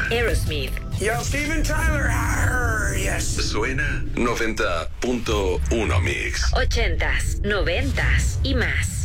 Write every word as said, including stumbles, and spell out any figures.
Aerosmith. Yo, Steven Tyler. Arr, yes. Suena noventa punto uno Mix. Ochentas, noventas y más.